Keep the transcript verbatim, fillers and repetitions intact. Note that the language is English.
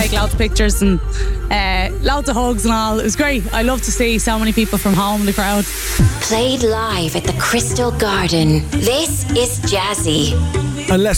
take lots of pictures and uh, lots of hugs and all. It was great. I love to see so many people from home in the crowd. Played live at the Crystal Garden. This is Jazzy. Unless